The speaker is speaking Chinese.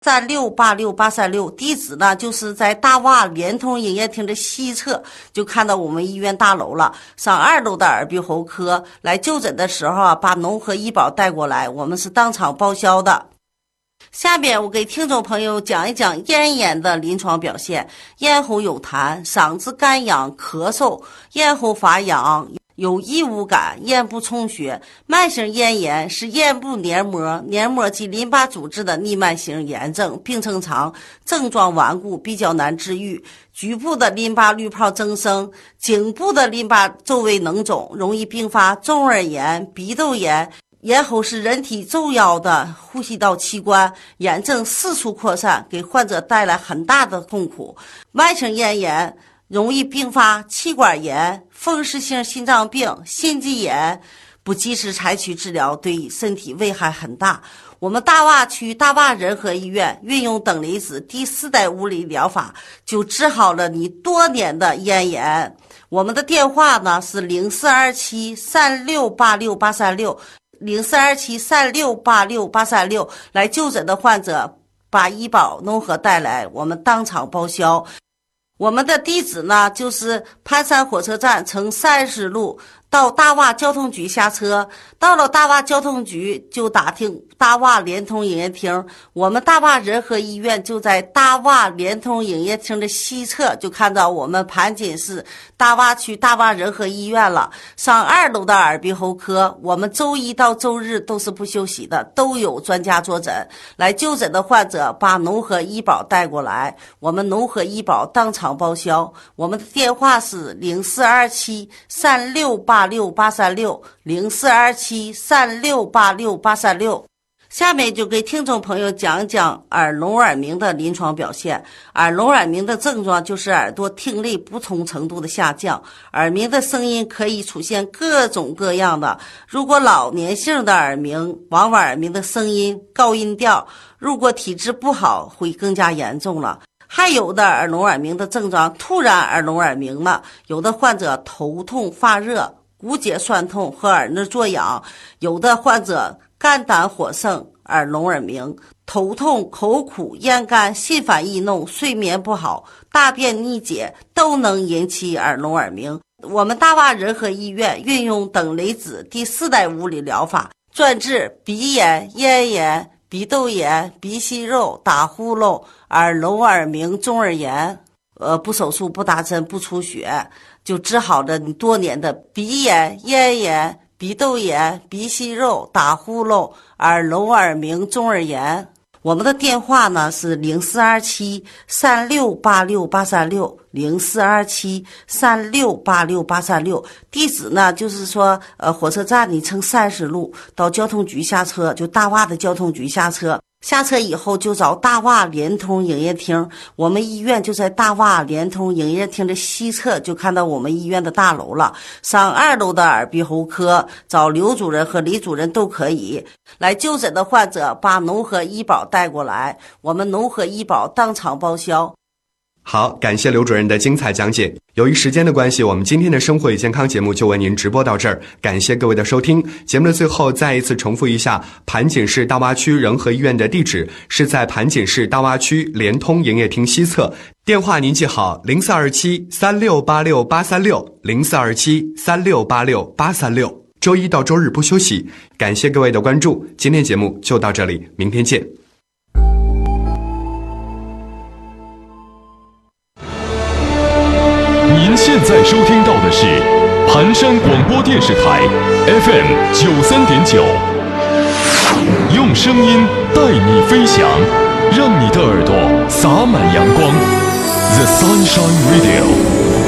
3686-836，地址呢就是在大洼联通营业厅的西侧，就看到我们医院大楼了。上2楼的耳鼻喉科，来就诊的时候把农合医保带过来，我们是当场报销的。下边我给听众朋友讲一讲咽炎的临床表现。咽喉有痰，嗓子干痒咳嗽，咽喉发痒，有异物感，咽部充血。慢性咽炎是咽部黏膜及淋巴组织的逆慢性炎症，病程长，症状顽固，比较难治愈。局部的淋巴滤泡增生，颈部的淋巴周围脓肿，容易并发中耳炎、鼻窦炎。咽喉是人体重要的呼吸道器官，炎症四处扩散，给患者带来很大的痛苦。慢性咽炎容易并发气管炎、风湿性心脏病、心肌炎，不及时采取治疗，对身体危害很大。我们大洼区大洼仁和医院运用等离子第4代物理疗法，就治好了你多年的咽炎。我们的电话呢是0427-3686-836，0427-3686-836，来就诊的患者把医保农合带来，我们当场报销。我们的地址呢就是盘山火车站乘30路到大洼交通局下车，到了大洼交通局就打听大洼联通营业厅，我们大洼仁和医院就在大洼联通营业厅的西侧，就看到我们盘锦市大洼区大洼仁和医院了。上2楼的耳鼻喉科，我们周一到周日都是不休息的，都有专家坐诊。来就诊的患者把农合医保带过来，我们农合医保当场报销。我们的电话是0427-3686-836，0427-3686-836。下面就给听众朋友讲一讲耳聋耳鸣的临床表现。耳聋耳鸣的症状就是耳朵听力不同程度的下降，耳鸣的声音可以出现各种各样的。如果老年性的耳鸣，往往耳鸣的声音高音调，如果体质不好会更加严重了。还有的耳聋耳鸣的症状突然耳聋耳鸣了，有的患者头痛发热、骨节酸痛和耳内作痒，有的患者肝胆火盛耳聋耳鸣，头痛、口苦、咽干、心烦易怒、睡眠不好、大便逆解都能引起耳聋耳鸣。我们大洼仁和医院运用等离子第4代物理疗法，专治鼻炎、咽炎、鼻窦炎、鼻息肉、打呼噜、耳聋耳鸣、中耳炎，不手术、不打针、不出血，就治好了你多年的鼻炎、咽炎、鼻窦炎、鼻息肉、打呼噜、耳聋耳鸣、中耳炎。我们的电话呢是0427-3686-836，0427-3686-836。地址呢就是说火车站你乘30路到交通局下车，就大洼的交通局下车。下车以后就找大洼联通营业厅，我们医院就在大洼联通营业厅的西侧，就看到我们医院的大楼了。上2楼的耳鼻喉科，找刘主任和李主任都可以。来就诊的患者把农合医保带过来，我们农合医保当场报销。 好，感谢刘主任的精彩讲解。由于时间的关系，我们今天的生活与健康节目就为您直播到这儿，感谢各位的收听。节目的最后再一次重复一下，盘锦市大洼区仁和医院的地址是在盘锦市大洼区联通营业厅西侧，电话您记好0427-3686-836，0427-3686-836。周一到周日不休息。感谢各位的关注，今天节目就到这里，明天见。 您现在收听到的是盘山广播电视台 FM 93.9，用声音带你飞翔，让你的耳朵洒满阳光。The Sunshine Radio。